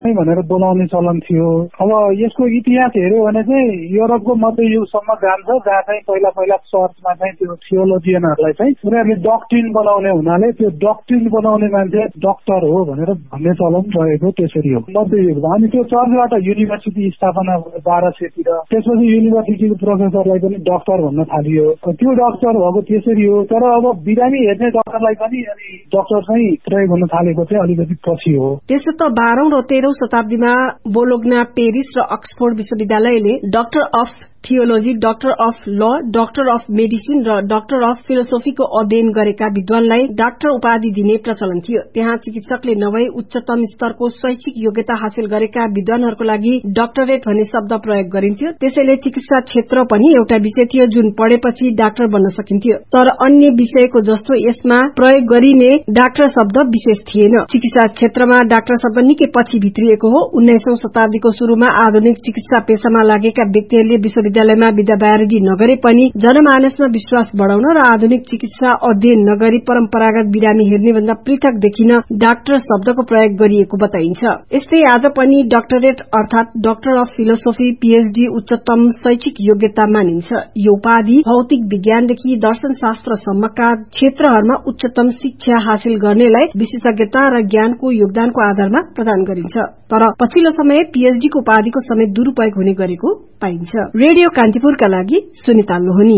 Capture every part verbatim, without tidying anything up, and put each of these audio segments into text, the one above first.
भनेर बोलाउने चलन थियो। अब यसको इतिहास हेर्यो भने चाहिँ युरोपको मध्ययुगसम्म जान्छ, जहाँ चाहिँ पहिला पहिला चर्चमा चाहिँ त्यो थियोलोजियनहरूलाई चाहिँ उनीहरूले डक्ट्रिन बनाउने हुनाले त्यो डक्ट्रिन बनाउने मान्छे डक्टर हो भनेर भन्ने चलन रहेको त्यसरी हो मध्ययुगमा। अनि त्यो चर्चबाट युनिभर्सिटी स्थापना भयो बाह्र सयतिर, त्यसपछि युनिभर्सिटीको प्रोफेसरलाई पनि डक्टर भन्न थालियो। त्यो डक्टर भएको त्यसरी हो। तर अब बिरामी हेर्ने डक्टरलाई पनि अनि डक्टर चाहिँ प्रयोग हुन थालेको चाहिँ अलिकति पछि हो। त्यसो त बाह्रौं र तेह्रौं शताब्दीमा बोलोग्ना, पेरिस र अक्सफोर्ड विश्वविद्यालयले doctor of theology, doctor of ल, डाक्टर अफ मेडिसिन र डाक्टर अफ फिलोसोफीको अध्ययन गरेका विद्वानलाई डाक्टर उपाधि दिने प्रचलन थियो। त्यहाँ चिकित्सकले नभई उच्चतम स्तरको शैक्षिक योग्यता हासिल गरेका विद्वानहरूको लागि डाक्टरेट भन्ने शब्द प्रयोग गरिन्थ्यो। त्यसैले चिकित्सा क्षेत्र पनि एउटा विषय थियो जुन पढेपछि डाक्टर बन्न सकिन्थ्यो। तर अन्य विषयको जस्तो यसमा प्रयोग गरिने डाक्टर शब्द विशेष थिएन। चिकित्सा क्षेत्रमा डाक्टर शब्द निकै पछि भित्रिएको हो। उन्नाइसौं शताब्दीको शुरूमा आधुनिक चिकित्सा पेशामा लागेका व्यक्तिहरूले विश्व विद्यालयमा विद्यावारिधि नगरे पनि जनमानसमा विश्वास बढ़ाउन र आधुनिक चिकित्सा अध्ययन नगरी परम्परागत बिरामी हेर्ने भन्दा पृथक देखिन डाक्टर शब्दको प्रयोग गरिएको बताइन्छ। यस्तै आज पनि डाक्टरेट अर्थात डाक्टर अफ फिलोसोफी, पीएचडी उच्चतम शैक्षिक योग्यता मानिन्छ। यो उपाधि भौतिक विज्ञानदेखि दर्शन शास्त्रसम्मका क्षेत्रहरूमा उच्चतम शिक्षा हासिल गर्नेलाई विशेषज्ञता र ज्ञानको योगदानको आधारमा प्रदान गरिन्छ। तर पछिल्लो समय पीएचडीको उपाधिको समेत दुरूपयोग हुने गरेको पाइन्छ। रेडियो कान्तिपुरका लागि सुनिता लोहनी।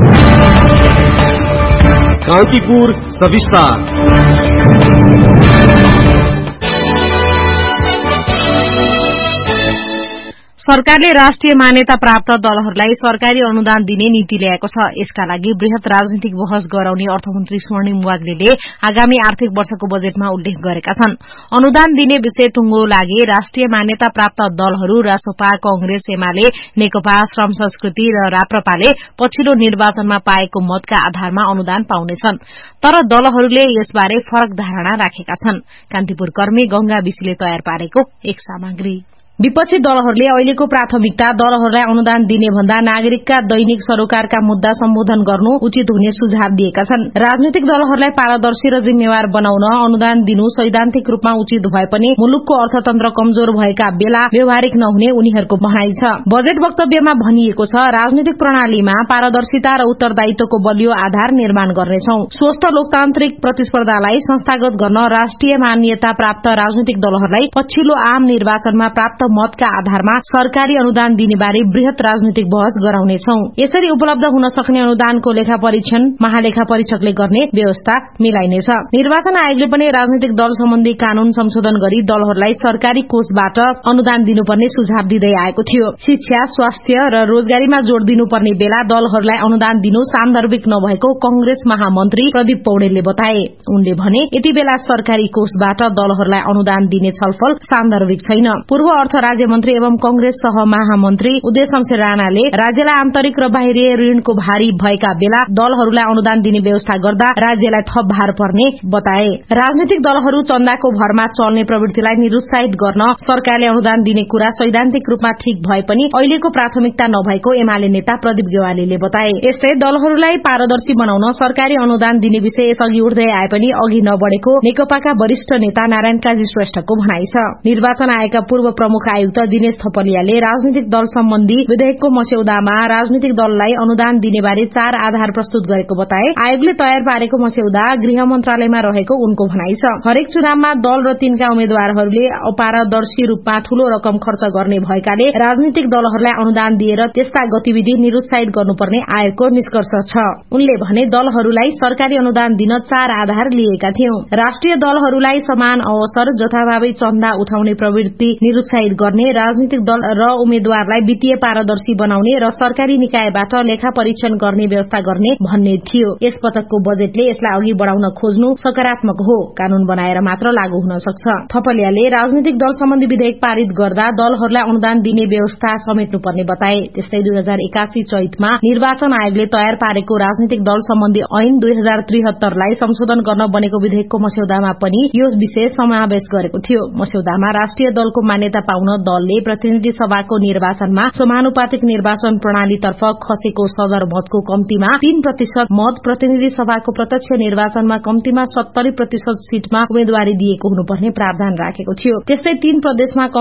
कान्तिपुर सविस्तार। सरकारले राष्ट्रिय मान्यता प्राप्त दलहरूलाई सरकारी अनुदान दिने नीति ल्याएको छ। यसका लागि वृहत राजनीतिक बहस गराउने अर्थमन्त्री स्वर्णिम वाग्लेले आगामी आर्थिक वर्षको बजेटमा उल्लेख गरेका छन्। अनुदान दिने विषय टुंगो लागे राष्ट्रिय मान्यता प्राप्त दलहरू रासपा, कांग्रेस, एमाले, नेकपा, श्रम संस्कृति र राप्रपाले पछिल्लो निर्वाचनमा पाएको मतका आधारमा अनुदान पाउनेछन्। तर दलहरूले यसबारे फरक धारणा राखेका छन्। कान्तिपुर कर्मी गंगा विसीले तयार पारेको एक सामग्री। विपक्षी दलहरूले अहिलेको प्राथमिकता दलहरूलाई अनुदान दिने भन्दा नागरिकका दैनिक सरोकारका मुद्दा सम्बोधन गर्नु उचित हुने सुझाव दिएका छन्। राजनीतिक दलहरूलाई पारदर्शी र जिम्मेवार बनाउन अनुदान दिनु सैद्धान्तिक रूपमा उचित भए पनि मुलुकको अर्थतन्त्र कमजोर भएका बेला व्यावहारिक नहुने उनीहरूको भनाइ छ। बजेट वक्तव्यमा भनिएको छ, राजनीतिक प्रणालीमा पारदर्शिता र उत्तरदायित्वको बलियो आधार निर्माण गर्नेछौं। स्वस्थ लोकतान्त्रिक प्रतिस्पर्धालाई संस्थागत गर्न राष्ट्रिय मान्यता प्राप्त राजनीतिक दलहरूलाई पछिल्लो आम निर्वाचनमा प्राप्त मतका आधारमा सरकारी अनुदान दिने बारे वृहत राजनीतिक बहस गराउनेछौं। यसरी उपलब्ध हुन सक्ने अनुदानको लेखा परीक्षण महालेखा परीक्षकले गर्ने व्यवस्था मिलाइनेछ। निर्वाचन आयोगले पनि राजनीतिक दल सम्बन्धी कानून संशोधन गरी दलहरूलाई सरकारी कोषबाट अनुदान दिनुपर्ने सुझाव दिँदै आएको थियो। शिक्षा, स्वास्थ्य र रोजगारीमा जोड़ दिनुपर्ने बेला दलहरूलाई अनुदान दिनु सान्दर्भिक नभएको कंग्रेस महामन्त्री प्रदीप पौडेलले बताए। उनले भने यति बेला सरकारी कोषबाट दलहरूलाई अनुदान दिने छलफल सान्दर्भिक छैन। पूर्व अर्थ राज्य मन्त्री एवं कंग्रेस सह महामन्त्री उदय शमशेर राणाले राज्यलाई आन्तरिक र बाहिरी ऋणको भारी भएका बेला दलहरूलाई अनुदान दिने व्यवस्था गर्दा राज्यलाई थप भार पर्ने बताए। राजनीतिक दलहरू चन्दाको भरमा चल्ने प्रवृत्तिलाई निरुत्साहित गर्न सरकारले अनुदान दिने कुरा सैद्धान्तिक रूपमा ठीक भए पनि अहिलेको प्राथमिकता नभएको एमाले नेता प्रदीप गेवालीले बताए। यस्तै दलहरूलाई पारदर्शी बनाउन सरकारी अनुदान दिने विषय यसअघि उठ्दै आए पनि अघि नबढेको नेकपाका वरिष्ठ नेता नारायण काजी श्रेष्ठको भनाइ छ। निर्वाचन आयोगका पूर्व प्रमुख आयुक्त दिनेश थपलियाले राजनीतिक दल सम्बन्धी विधेयकको मस्यौदामा राजनीतिक दललाई अनुदान दिने बारे चार आधार प्रस्तुत गरेको बताए। आयोगले तयार पारेको मस्यौदा गृह मन्त्रालयमा रहेको उनको भनाइ छ। हरेक चुनावमा दल र तिनका उम्मेद्वारहरूले अपारदर्शी रूपमा ठूलो रकम खर्च गर्ने भएकाले राजनीतिक दलहरूलाई अनुदान दिएर त्यस्ता गतिविधि निरुत्साहित गर्नुपर्ने आयोगको निष्कर्ष छ। उनले भने दलहरूलाई सरकारी अनुदान दिन चार आधार लिएका थियौं। राष्ट्रिय दलहरूलाई समान अवसर, जथाभावी चन्दा उठाउने प्रवृत्ति निरुत्साहित गर्ने, राजनीतिक दल र उम्मेद्वारलाई वित्तीय पारदर्शी बनाउने र सरकारी निकायबाट लेखा परीक्षण गर्ने व्यवस्था गर्ने भन्ने थियो। यस पटकको बजेटले यसलाई अघि बढ़ाउन खोज्नु सकारात्मक हो। कानून बनाएर मात्र लागू हुन सक्छ। थपलियाले राजनीतिक दल सम्बन्धी विधेयक पारित गर्दा दलहरूलाई अनुदान दिने व्यवस्था समेट्नुपर्ने बताए। त्यस्तै दुई हजार एकासी चैतमा निर्वाचन आयोगले तयार पारेको राजनीतिक दल सम्बन्धी ऐन दुई हजार त्रिहत्तरलाई संशोधन गर्न बनेको विधेयकको मस्यौदामा पनि यो विषय समावेश गरेको थियो। मस्यौदामा राष्ट्रिय दलको मान्यता बताउन दलले प्रतिनिधि सभाको निर्वाचनमा समानुपातिक निर्वाचन प्रणालीतर्फ खसेको सदरमतको कम्तीमा तीन प्रतिशत मत, प्रतिनिधि सभाको प्रत्यक्ष निर्वाचनमा कम्तीमा सत्तरी प्रतिशत सीटमा उम्मेद्वारी दिएको हुनुपर्ने प्रावधान राखेको थियो। त्यस्तै तीन प्रदेशमा